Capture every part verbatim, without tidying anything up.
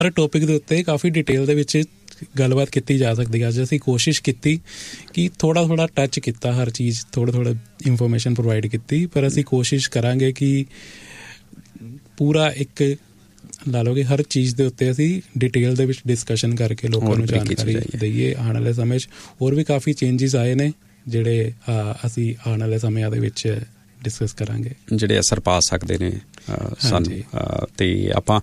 ਹਰ topic ਦੇ ਉੱਤੇ ਕਾਫੀ detail ਦੇ ਵਿੱਚ ਗੱਲਬਾਤ ਕੀਤੀ ਜਾ ਸਕਦੀ ਹੈ। ਅੱਜ ਅਸੀਂ ਕੋਸ਼ਿਸ਼ ਕੀਤੀ ਕਿ ਥੋੜ੍ਹਾ ਥੋੜ੍ਹਾ ਟੱਚ ਕੀਤਾ, ਹਰ ਚੀਜ਼ ਥੋੜ੍ਹਾ ਥੋੜ੍ਹਾ ਇਨਫੋਰਮੇਸ਼ਨ ਪ੍ਰੋਵਾਈਡ ਕੀਤੀ, ਪਰ ਅਸੀਂ ਕੋਸ਼ਿਸ਼ ਕਰਾਂਗੇ ਕਿ ਪੂਰਾ ਇੱਕ ਲਾ ਲਓ ਕਿ ਹਰ ਚੀਜ਼ ਦੇ ਉੱਤੇ ਅਸੀਂ ਡਿਟੇਲ ਦੇ ਵਿੱਚ ਡਿਸਕਸ਼ਨ ਕਰਕੇ ਲੋਕਾਂ ਨੂੰ ਜਾਣਕਾਰੀ ਦਈਏ। ਆਉਣ ਵਾਲੇ ਸਮੇਂ 'ਚ ਹੋਰ ਵੀ ਕਾਫੀ ਚੇਂਜਿਸ ਆਏ ਨੇ ਜਿਹੜੇ ਅਸੀਂ ਆਉਣ ਵਾਲੇ ਸਮਿਆਂ ਦੇ ਵਿੱਚ ਡਿਸਕਸ ਕਰਾਂਗੇ, ਜਿਹੜੇ ਅਸਰ ਪਾ ਸਕਦੇ ਨੇ ਸਾਨੂੰ। ਅਤੇ ਆਪਾਂ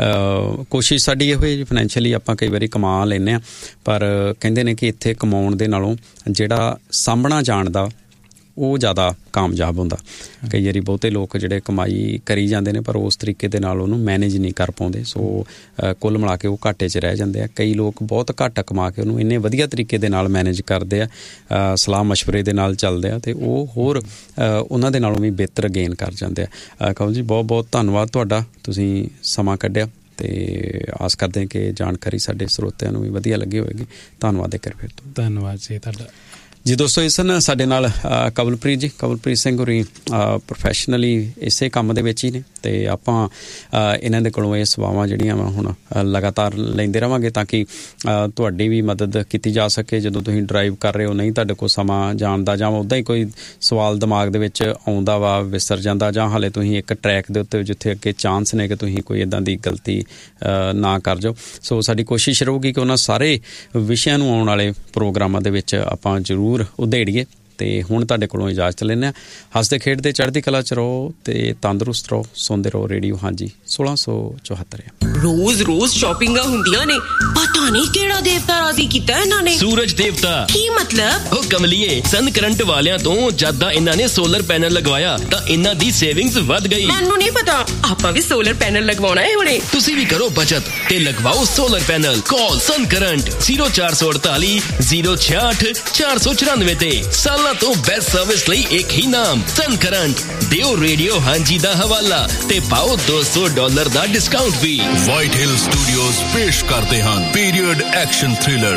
ਕੋਸ਼ਿਸ਼ ਸਾਡੀ ਇਹੋ ਜੀ ਫਾਈਨੈਂਸ਼ੀਅਲੀ ਆਪਾਂ ਕਈ ਵਾਰੀ ਕਮਾ ਲੈਂਦੇ ਹਾਂ, ਪਰ ਕਹਿੰਦੇ ਨੇ ਕਿ ਇੱਥੇ ਕਮਾਉਣ ਦੇ ਨਾਲੋਂ ਜਿਹੜਾ ਸਾਂਭਣਾ ਜਾਣਦਾ ਉਹ ਜ਼ਿਆਦਾ ਕਾਮਯਾਬ ਹੁੰਦਾ। ਕਈ ਵਾਰੀ ਬਹੁਤੇ ਲੋਕ ਜਿਹੜੇ ਕਮਾਈ ਕਰੀ ਜਾਂਦੇ ਨੇ ਪਰ ਉਸ ਤਰੀਕੇ ਦੇ ਨਾਲ ਉਹਨੂੰ ਮੈਨੇਜ ਨਹੀਂ ਕਰ ਪਾਉਂਦੇ, ਸੋ ਕੁੱਲ ਮਿਲਾ ਕੇ ਉਹ ਘਾਟੇ 'ਚ ਰਹਿ ਜਾਂਦੇ ਆ। ਕਈ ਲੋਕ ਬਹੁਤ ਘੱਟ ਕਮਾ ਕੇ ਉਹਨੂੰ ਇੰਨੇ ਵਧੀਆ ਤਰੀਕੇ ਦੇ ਨਾਲ ਮੈਨੇਜ ਕਰਦੇ ਆ, ਸਲਾਹ ਮਸ਼ਵਰੇ ਦੇ ਨਾਲ ਚੱਲਦੇ ਆ, ਅਤੇ ਉਹ ਹੋਰ ਉਹਨਾਂ ਦੇ ਨਾਲੋਂ ਵੀ ਬਿਹਤਰ ਗੇਨ ਕਰ ਜਾਂਦੇ ਆ। ਕਮਲ ਜੀ, ਬਹੁਤ ਬਹੁਤ ਧੰਨਵਾਦ ਤੁਹਾਡਾ, ਤੁਸੀਂ ਸਮਾਂ ਕੱਢਿਆ, ਅਤੇ ਆਸ ਕਰਦੇ ਹਾਂ ਕਿ ਜਾਣਕਾਰੀ ਸਾਡੇ ਸਰੋਤਿਆਂ ਨੂੰ ਵੀ ਵਧੀਆ ਲੱਗੀ ਹੋਵੇਗੀ। ਧੰਨਵਾਦ ਇੱਕ ਵਾਰ ਫਿਰ ਤੋਂ। ਧੰਨਵਾਦ ਜੀ ਤੁਹਾਡਾ। ਜੀ ਦੋਸਤੋ, ਇਸ ਨੇ ਸਾਡੇ ਨਾਲ ਕਵਲਪ੍ਰੀਤ ਜੀ, ਕਵਲਪ੍ਰੀਤ ਸਿੰਘ ਹੋਰੀ ਪ੍ਰੋਫੈਸ਼ਨਲੀ ਇਸੇ ਕੰਮ ਦੇ ਵਿੱਚ ਹੀ ਨੇ, ਅਤੇ ਆਪਾਂ ਇਹਨਾਂ ਦੇ ਕੋਲੋਂ ਇਹ ਸੇਵਾਵਾਂ ਜਿਹੜੀਆਂ ਵਾ ਹੁਣ ਲਗਾਤਾਰ ਲੈਂਦੇ ਰਹਾਂਗੇ ਤਾਂ ਕਿ ਤੁਹਾਡੀ ਵੀ ਮਦਦ ਕੀਤੀ ਜਾ ਸਕੇ। ਜਦੋਂ ਤੁਸੀਂ ਡਰਾਈਵ ਕਰ ਰਹੇ ਹੋ, ਨਹੀਂ ਤੁਹਾਡੇ ਕੋਲ ਸਮਾਂ ਜਾਣ ਦਾ, ਜਾਂ ਉੱਦਾਂ ਹੀ ਕੋਈ ਸਵਾਲ ਦਿਮਾਗ ਦੇ ਵਿੱਚ ਆਉਂਦਾ ਵਾ, ਵਿਸਰ ਜਾਂਦਾ, ਜਾਂ ਹਾਲੇ ਤੁਸੀਂ ਇੱਕ ਟਰੈਕ ਦੇ ਉੱਤੇ ਜਿੱਥੇ ਅੱਗੇ ਚਾਂਸ ਨੇ ਕਿ ਤੁਸੀਂ ਕੋਈ ਇੱਦਾਂ ਦੀ ਗਲਤੀ ਨਾ ਕਰ ਜਾਓ। ਸੋ ਸਾਡੀ ਕੋਸ਼ਿਸ਼ ਰਹੂਗੀ ਕਿ ਉਹਨਾਂ ਸਾਰੇ ਵਿਸ਼ਿਆਂ ਨੂੰ ਆਉਣ ਵਾਲੇ ਪ੍ਰੋਗਰਾਮਾਂ ਦੇ ਵਿੱਚ ਆਪਾਂ ਜ਼ਰੂਰ ਉਧੇੜੀਏ। ਅਤੇ ਹੁਣ ਤੁਹਾਡੇ ਕੋਲੋਂ ਇਜਾਜ਼ਤ ਲੈਂਦੇ ਹਾਂ। ਹੱਸਦੇ ਖੇਡਦੇ ਚੜ੍ਹਦੀ ਕਲਾ 'ਚ ਰਹੋ ਅਤੇ ਤੰਦਰੁਸਤ ਰਹੋ। ਸੁਣਦੇ ਰਹੋ ਰੇਡੀਓ ਹਾਂਜੀ ਸੋਲਾਂ ਸੌ ਚੁਹੱਤਰ। ਰੋਜ਼ ਰੋਜ਼ ਸ਼ਾਪਿੰਗਾਂ ਹੁੰਦੀਆਂ ਨੇ, ਪਤਾ ਨਹੀਂ ਕਿਹੜਾ ਦੇਵਤਾ ਰਾਜ਼ੀ ਕੀਤਾ ਇਹਨਾਂ ਨੇ। ਸੂਰਜ ਦੇਵਤਾ। ਕੀ ਮਤਲਬ? ਉਹ ਕਮਲੀਏ, ਸਨ ਕਰੰਟ ਵਾਲਿਆਂ ਤੋਂ ਜਦ ਦਾ ਇਹਨਾਂ ਨੇ ਸੋਲਰ ਪੈਨਲ ਲਗਵਾਇਆ ਤਾਂ ਇਹਨਾਂ ਦੀ ਸੇਵਿੰਗਸ ਵੱਧ ਗਈ। ਮੈਨੂੰ ਨਹੀਂ ਪਤਾ, ਆਪਾਂ ਵੀ ਸੋਲਰ ਪੈਨਲ ਲਗਵਾਉਣਾ ਹੈ ਹੁਣੇ। ਤੁਸੀਂ ਵੀ ਕਰੋ ਬਚਤ ਤੇ ਲਗਵਾਓ ਸੋਲਰ ਪੈਨਲ। ਕਾਲ ਸਨ ਕਰੰਟ ਜ਼ੀਰੋ ਚਾਰ ਸੌ ਅੜਤਾਲੀ ਜ਼ੀਰੋ ਛਿਆਹਠ ਚਾਰ ਸੌ ਚੁਰਾਨਵੇਂ ਤੇ। ਸਾਲਾਂ ਤੋਂ ਬੈਸਟ ਸਰਵਿਸ ਲਈ ਇੱਕ ਹੀ ਨਾਮ, ਸਨ ਕਰੰਟ। ਦਿਓ ਰੇਡੀਓ ਹਾਂਜੀ ਦਾ ਹਵਾਲਾ ਤੇ ਪਾਓ ਦੋ ਸੌ ਡਾਲਰ ਦਾ ਡਿਸਕਾਊਂਟ ਵੀ। ਵਾਈਟ ਹਿਲ ਸਟੂਡੀਓਜ਼ ਪੇਸ਼ ਕਰਦੇ ਹਨ ਪੀਰੀਅਡ ਐਕਸ਼ਨ ਥ੍ਰਿਲਰ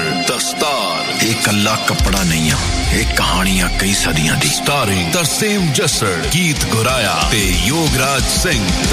ਦਸਤਾਰ। ਇਹ ਕੱਲਾ ਕੱਪੜਾ ਨਹੀਂ ਆ, ਇਹ ਕਹਾਣੀਆਂ ਕਈ ਸਦੀਆਂ ਦੀ। ਸਟਾਰਿੰਗ ਤਰਸੇਮ ਜੱਸੜ, ਗੀਤ ਗੁਰਾਇਆ ਤੇ ਯੋਗਰਾਜ ਸਿੰਘ।